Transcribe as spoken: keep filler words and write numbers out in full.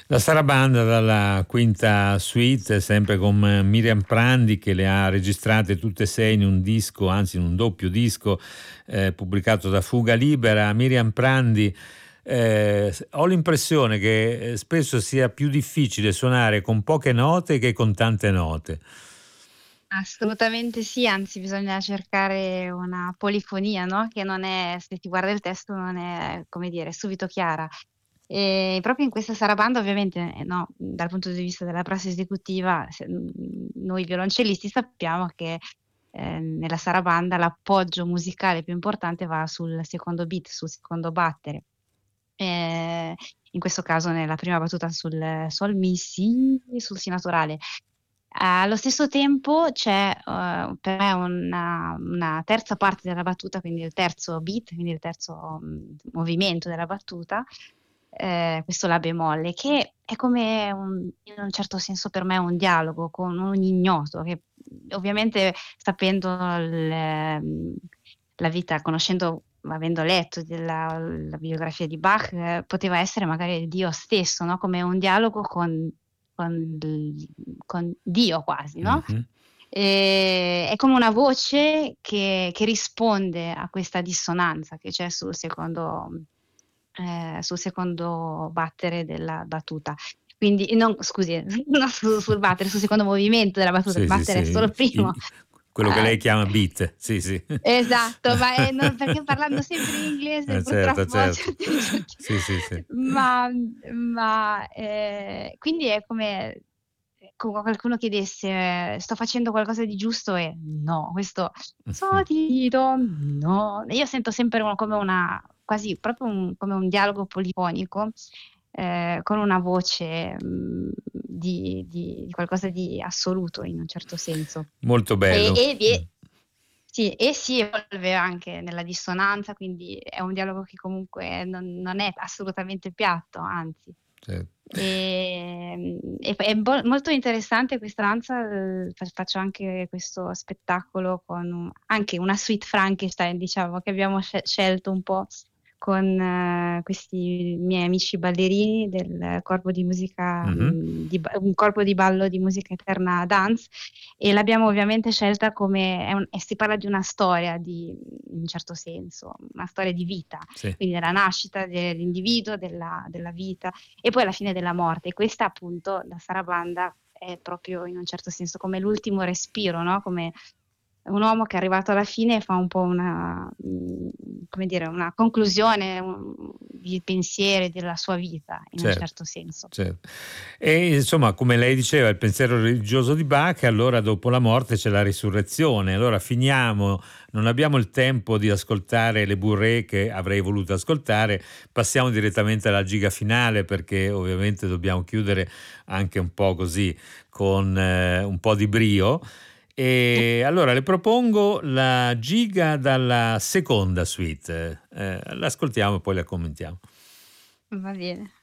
La Sarabanda dalla quinta suite, sempre con Miriam Prandi, che le ha registrate tutte e sei in un disco, anzi in un doppio disco eh, pubblicato da Fuga Libera. Miriam Prandi, eh, ho l'impressione che spesso sia più difficile suonare con poche note che con tante note. Assolutamente sì, anzi bisogna cercare una polifonia, no? Che non è, se ti guarda il testo, non è, come dire, subito chiara. E proprio in questa sarabanda, ovviamente, eh, no, dal punto di vista della prassi esecutiva, se- mh, noi violoncellisti sappiamo che eh, nella sarabanda l'appoggio musicale più importante va sul secondo beat, sul secondo battere. Eh, in questo caso nella prima battuta sul sol mi si, sul si naturale. Allo stesso tempo c'è eh, per me una, una terza parte della battuta, quindi il terzo beat, quindi il terzo mh, movimento della battuta, eh, questo la bemolle, che è come un- in un certo senso per me un dialogo con un ignoto, che ovviamente sapendo il- la vita, conoscendo, avendo letto della, la biografia di Bach, eh, poteva essere magari Dio stesso, no? Come un dialogo con, con il- con Dio quasi, no? Mhm. E è come una voce che, che risponde a questa dissonanza che c'è sul secondo, eh, sul secondo battere della battuta. Quindi, non, scusi, non su- sul battere, sul secondo movimento della battuta, il Sì, sì, battere è solo sì, il primo. I- quello che Eh, lei chiama beat, sì, sì. esatto, ma è- non- perché parlando sempre in inglese Eh, certo, purtroppo certo. certi- certi- Sì, sì, sì. ma, ma, eh, quindi è come, come qualcuno chiedesse sto facendo qualcosa di giusto e no, questo so Mhm. ti do, no. Io sento sempre un- come una quasi proprio un- come un dialogo polifonico, eh, con una voce mh, di, di- di qualcosa di assoluto in un certo senso. Molto E, bello. e Mm. vie- sì, e si evolve anche nella dissonanza, quindi è un dialogo che comunque non, non è assolutamente piatto, anzi. Certo. E, e- è bo- molto interessante questa danza, eh, fa- faccio anche questo spettacolo con un- anche una suite Frankenstein, diciamo, che abbiamo sce- scelto un po' con eh, questi miei amici ballerini del corpo di musica, Mhm. mh, di ba- un corpo di ballo di musica eterna dance, e l'abbiamo ovviamente scelta come, è un- e si parla di una storia di, in un certo senso, una storia di vita, Sì. quindi della nascita dell'individuo, della della vita e poi alla fine della morte. E questa appunto, la sarabanda, è proprio in un certo senso come l'ultimo respiro, no? Come un uomo che è arrivato alla fine e fa un po' una, mh, come dire, una conclusione un- di pensieri della sua vita, in un Certo, certo senso. certo. E insomma, come lei diceva, il pensiero religioso di Bach, allora dopo la morte c'è la risurrezione. Allora finiamo, non abbiamo il tempo di ascoltare le Bourrée che avrei voluto ascoltare, passiamo direttamente alla giga finale perché ovviamente dobbiamo chiudere anche un po' così con eh, un po' di brio. E allora le propongo la giga dalla seconda suite. Eh, l'ascoltiamo e poi la commentiamo. Va bene.